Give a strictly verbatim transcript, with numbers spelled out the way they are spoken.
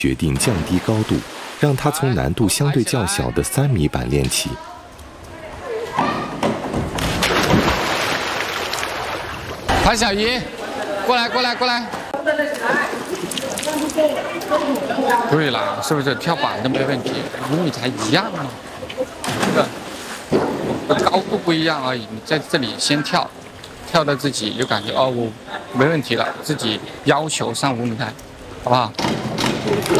决定降低高度，让他从难度相对较小的三米板练起。 潘小姨，过来，过来，过来。对了，是不是跳板都没问题？五米台一样嘛，这个高度不一样而已。你在这里先跳，跳到自己就感觉哦，我没问题了，自己要求上五米台，好不好？